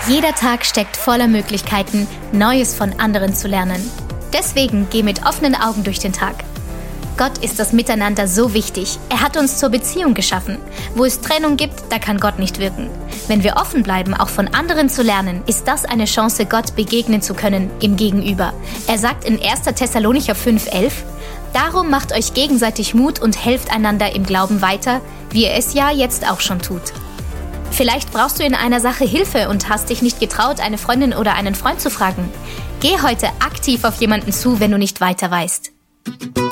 Jeder Tag steckt voller Möglichkeiten, Neues von anderen zu lernen. Deswegen geh mit offenen Augen durch den Tag. Gott ist das Miteinander so wichtig. Er hat uns zur Beziehung geschaffen. Wo es Trennung gibt, da kann Gott nicht wirken. Wenn wir offen bleiben, auch von anderen zu lernen, ist das eine Chance, Gott begegnen zu können im Gegenüber. Er sagt in 1. Thessalonicher 5,11: Darum macht euch gegenseitig Mut und helft einander im Glauben weiter, wie ihr es ja jetzt auch schon tut. Vielleicht brauchst du in einer Sache Hilfe und hast dich nicht getraut, eine Freundin oder einen Freund zu fragen. Geh heute aktiv auf jemanden zu, wenn du nicht weiter weißt.